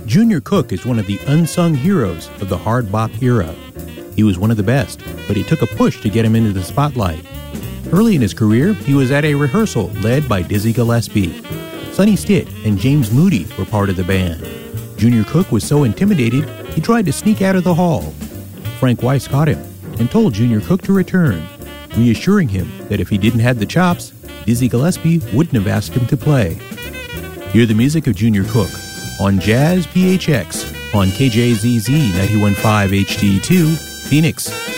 Junior Cook is one of the unsung heroes of the hard bop era. He was one of the best, but it took a push to get him into the spotlight. Early in his career, he was at a rehearsal led by Dizzy Gillespie. Sonny Stitt and James Moody were part of the band. Junior Cook was so intimidated, he tried to sneak out of the hall. Frank Weiss caught him and told Junior Cook to return, reassuring him that if he didn't have the chops, Dizzy Gillespie wouldn't have asked him to play. Hear the music of Junior Cook on Jazz PHX on KJZZ 91.5 HD2, Phoenix.